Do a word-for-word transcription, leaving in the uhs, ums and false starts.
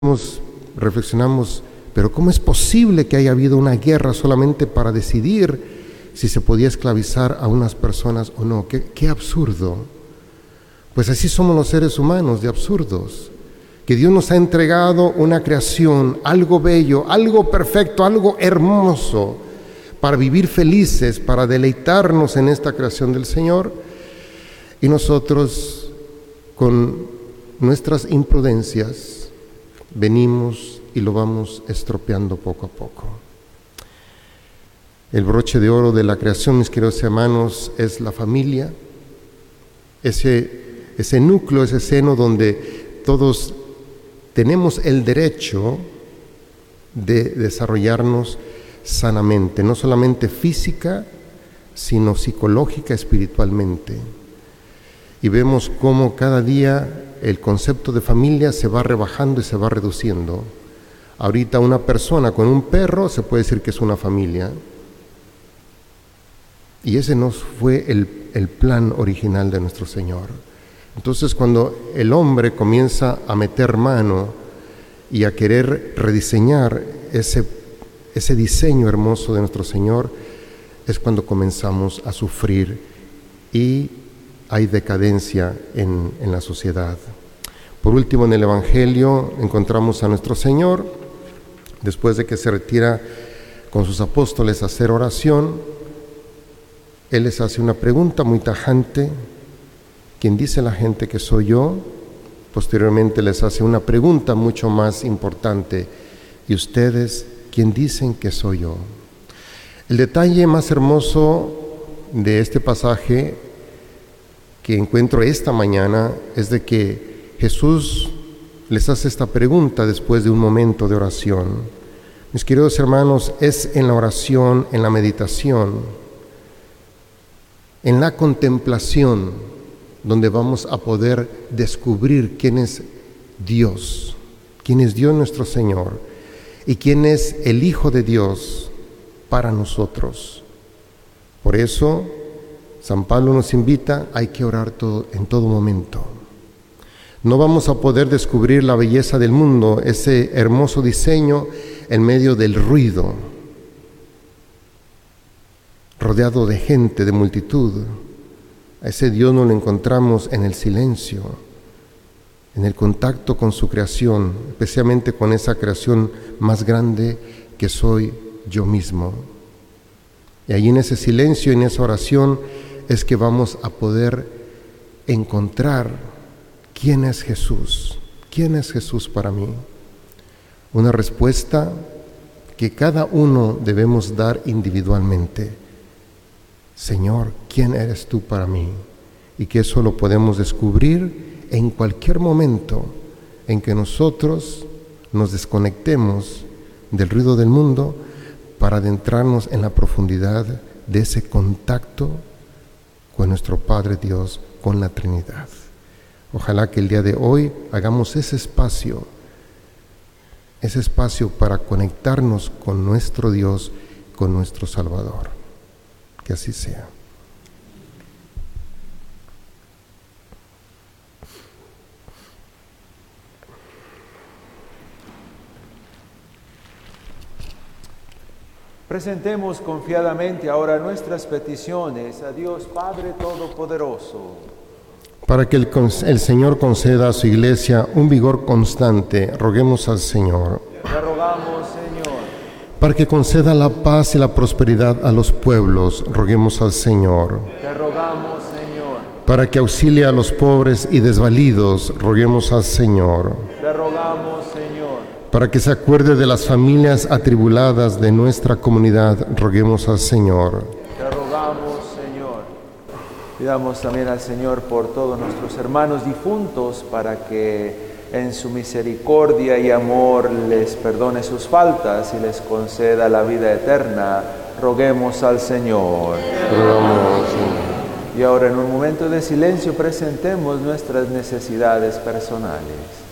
reflexionamos, pero ¿cómo es posible que haya habido una guerra solamente para decidir si se podía esclavizar a unas personas o no? ¡Qué, qué absurdo! Pues así somos los seres humanos, de absurdos. Que Dios nos ha entregado una creación, algo bello, algo perfecto, algo hermoso, para vivir felices, para deleitarnos en esta creación del Señor, y nosotros, con nuestras imprudencias, venimos y lo vamos estropeando poco a poco. El broche de oro de la creación, mis queridos hermanos, es la familia, ese, ese núcleo, ese seno donde todos tenemos el derecho de desarrollarnos sanamente, no solamente física, sino psicológica, espiritualmente. Y vemos cómo cada día el concepto de familia se va rebajando y se va reduciendo. Ahorita una persona con un perro se puede decir que es una familia. Y ese no fue el, el plan original de nuestro Señor. Entonces, cuando el hombre comienza a meter mano y a querer rediseñar ese, ese diseño hermoso de nuestro Señor, es cuando comenzamos a sufrir y hay decadencia en, en la sociedad. Por último, en el Evangelio encontramos a nuestro Señor, después de que se retira con sus apóstoles a hacer oración, Él les hace una pregunta muy tajante: ¿quién dice la gente que soy yo? Posteriormente les hace una pregunta mucho más importante: ¿y ustedes quién dicen que soy yo? El detalle más hermoso de este pasaje que encuentro esta mañana es de que Jesús les hace esta pregunta después de un momento de oración. Mis queridos hermanos, es en la oración, en la meditación, en la contemplación, donde vamos a poder descubrir quién es Dios, quién es Dios nuestro Señor y quién es el Hijo de Dios para nosotros. Por eso, San Pablo nos invita, hay que orar todo, en todo momento. No vamos a poder descubrir la belleza del mundo, ese hermoso diseño, en medio del ruido, rodeado de gente, de multitud. A ese Dios no lo encontramos en el silencio, en el contacto con su creación, especialmente con esa creación más grande que soy yo mismo. Y allí en ese silencio, en esa oración, es que vamos a poder encontrar quién es Jesús, quién es Jesús para mí. Una respuesta que cada uno debemos dar individualmente. Señor, ¿quién eres tú para mí? Y que eso lo podemos descubrir en cualquier momento en que nosotros nos desconectemos del ruido del mundo para adentrarnos en la profundidad de ese contacto con nuestro Padre Dios, con la Trinidad. Ojalá que el día de hoy hagamos ese espacio, ese espacio para conectarnos con nuestro Dios, con nuestro Salvador. Que así sea. Presentemos confiadamente ahora nuestras peticiones a Dios Padre Todopoderoso. Para que el, el Señor conceda a su Iglesia un vigor constante, roguemos al Señor. Te rogamos, Señor. Para que conceda la paz y la prosperidad a los pueblos, roguemos al Señor. Te rogamos, Señor. Para que auxilie a los pobres y desvalidos, roguemos al Señor. Te rogamos, Señor. Para que se acuerde de las familias atribuladas de nuestra comunidad, roguemos al Señor. Te rogamos, Señor. Pidamos también al Señor por todos nuestros hermanos difuntos, para que en su misericordia y amor les perdone sus faltas y les conceda la vida eterna. Roguemos al Señor. Rogamos, Señor. Y ahora, en un momento de silencio, presentemos nuestras necesidades personales.